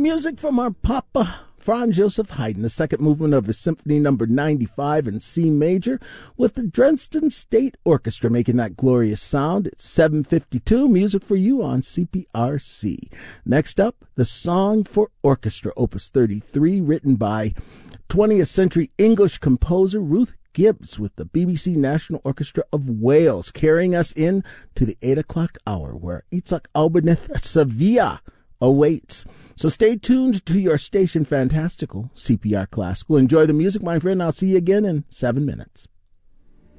music from our Papa Franz Joseph Haydn, the second movement of his Symphony Number 95 in C major, with the Dresden State Orchestra making that glorious sound. It's 7:52, music for you on CPRC. Next up, the Song for Orchestra, Opus 33, written by 20th century English composer Ruth Gibbs with the BBC National Orchestra of Wales, carrying us in to the 8 o'clock hour, where Itzhak Alberneth Sevilla awaits. So stay tuned to your station, Fantastical CPR Classical. Enjoy the music, my friend. I'll see you again in 7 minutes.